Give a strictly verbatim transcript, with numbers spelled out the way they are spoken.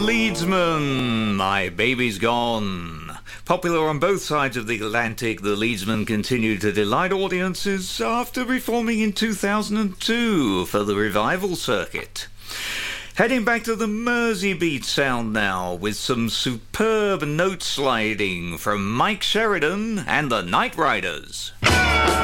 Leadsman, My Baby's Gone. Popular on both sides of the Atlantic, the Leadsman continued to delight audiences after reforming in two thousand two for the revival circuit. Heading back to the Mersey beat sound now, with some superb note sliding from Mike Sheridan and the Night Riders.